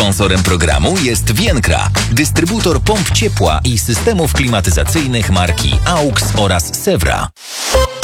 Sponsorem programu jest Vienkra, dystrybutor pomp ciepła i systemów klimatyzacyjnych marki AUX oraz Sewra.